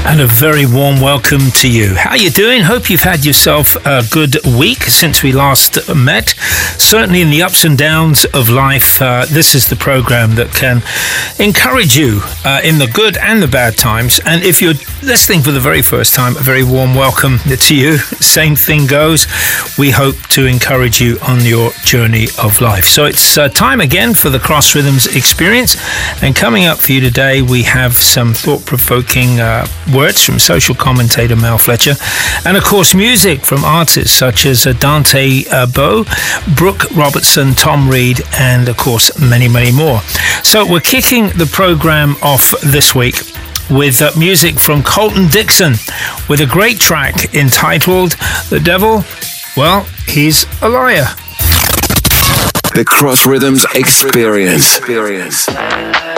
And a very warm welcome to you. How you doing? Hope you've had yourself a good week since we last met. Certainly in the ups and downs of life, this is the program that can encourage you in the good and the bad times. And if you're listening for the very first time, a very warm welcome to you. Same thing goes. We hope to encourage you on your journey of life. So it's time again for the Cross Rhythms Experience. And coming up for you today, we have some thought-provoking words from social commentator Mel Fletcher, and of course music from artists such as Dante Bowe, Brooke Robertson, Tom Reed, and of course many more. So we're kicking the program off this week with music from Colton Dixon with a great track entitled The Devil, well, he's a liar. The Cross Rhythms Experience.